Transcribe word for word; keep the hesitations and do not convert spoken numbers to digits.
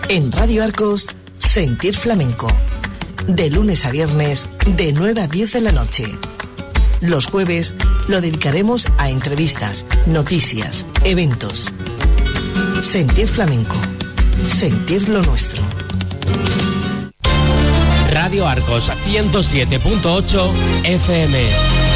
En Radio Arcos, Sentir Flamenco. De lunes a viernes, de nueve a diez de la noche. Los jueves lo dedicaremos a entrevistas, noticias, eventos. Sentir Flamenco. Sentir lo nuestro. Radio Arcos ciento siete punto ocho F M.